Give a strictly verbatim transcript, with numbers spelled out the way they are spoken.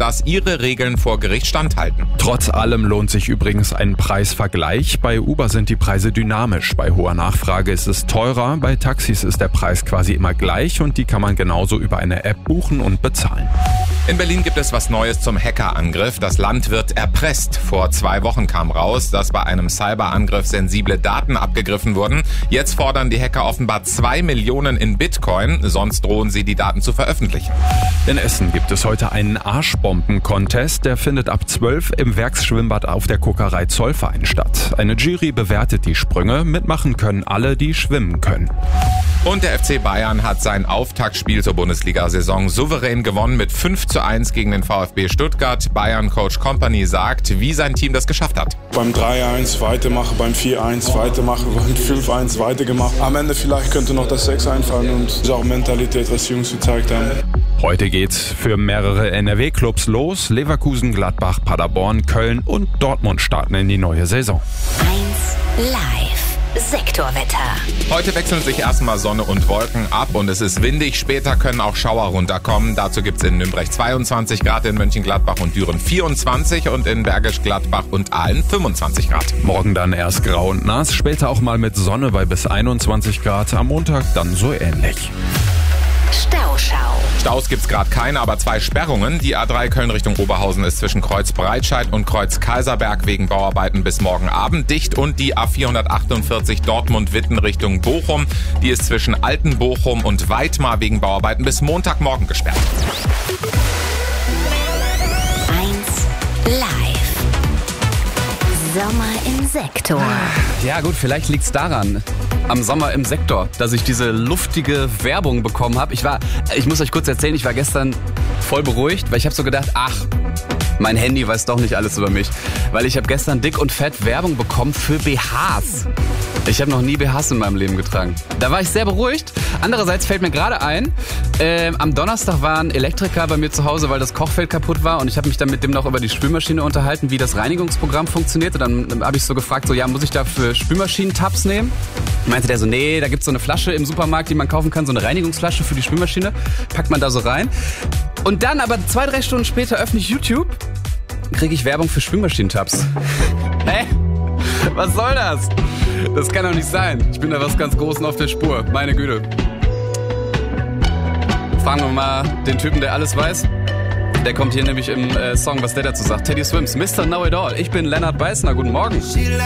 dass ihre Regeln vor Gericht standhalten. Trotz allem lohnt sich übrigens ein Preisvergleich. Bei Uber sind die Preise dynamisch. Bei hoher Nachfrage ist es teurer. Bei Taxis ist der Preis quasi immer gleich und die kann man genauso über eine App buchen und bezahlen. In Berlin gibt es was Neues zum Hackerangriff. Das Land wird erpresst. Vor zwei Wochen kam raus, dass bei einem Cyberangriff sensible Daten abgegriffen wurden. Jetzt fordern die Hacker offenbar zwei Millionen in Bitcoin, sonst drohen sie, die Daten zu veröffentlichen. In Essen gibt es heute einen Arschbomben-Contest. Der findet ab zwölf im Werksschwimmbad auf der Kokerei Zollverein statt. Eine Jury bewertet die Sprünge. Mitmachen können alle, die schwimmen können. Und der F C Bayern hat sein Auftaktspiel zur Bundesliga-Saison souverän gewonnen mit fünf zu eins gegen den VfB Stuttgart. Bayern-Coach Kompany sagt, wie sein Team das geschafft hat. Beim drei eins weitermachen, beim vier eins weitermachen, beim fünf eins weitergemacht. Am Ende vielleicht könnte noch das sechs einfallen und das ist auch Mentalität, was die Jungs gezeigt haben. Heute geht's für mehrere N R W-Clubs los. Leverkusen, Gladbach, Paderborn, Köln und Dortmund starten in die neue Saison. eins live. Sektorwetter. Heute wechseln sich erstmal Sonne und Wolken ab und es ist windig. Später können auch Schauer runterkommen. Dazu gibt's in Nürnberg zweiundzwanzig Grad, in Mönchengladbach und Düren vierundzwanzig und in Bergisch Gladbach und Aalen fünfundzwanzig Grad. Morgen dann erst grau und nass, später auch mal mit Sonne bei bis einundzwanzig Grad. Am Montag dann so ähnlich. Stauschau. Staus gibt's gerade keine, aber zwei Sperrungen. Die A drei Köln Richtung Oberhausen ist zwischen Kreuz Breitscheid und Kreuz Kaiserberg wegen Bauarbeiten bis morgen Abend dicht. Und die A vierhundertachtundvierzig Dortmund-Witten Richtung Bochum. Die ist zwischen Altenbochum und Weitmar wegen Bauarbeiten bis Montagmorgen gesperrt. eins live. Sommer im Sektor. Ja gut, vielleicht liegt's daran, am Sommer im Sektor, dass ich diese luftige Werbung bekommen habe. Ich war, ich muss euch kurz erzählen, ich war gestern voll beruhigt, weil ich habe so gedacht, ach, mein Handy weiß doch nicht alles über mich. Weil ich habe gestern dick und fett Werbung bekommen für B Hs. Ich habe noch nie B Hs in meinem Leben getragen. Da war ich sehr beruhigt. Andererseits fällt mir gerade ein, äh, am Donnerstag war ein Elektriker bei mir zu Hause, weil das Kochfeld kaputt war und ich habe mich dann mit dem noch über die Spülmaschine unterhalten, wie das Reinigungsprogramm funktioniert. Und dann, dann habe ich so gefragt, so ja, muss ich da für Spülmaschinen-Tabs nehmen? Meinte der so, nee, da gibt's so eine Flasche im Supermarkt, die man kaufen kann, so eine Reinigungsflasche für die Spülmaschine. Packt man da so rein. Und dann aber zwei, drei Stunden später öffne ich YouTube, kriege ich Werbung für Spülmaschinen-Tabs. Hä? Was soll das? Das kann doch nicht sein. Ich bin da was ganz Großes auf der Spur. Meine Güte. Fragen wir mal den Typen, der alles weiß. Der kommt hier nämlich im äh, Song, was der dazu sagt. Teddy Swims, Mister Know It All. Ich bin Lennart Beißner. Guten Morgen.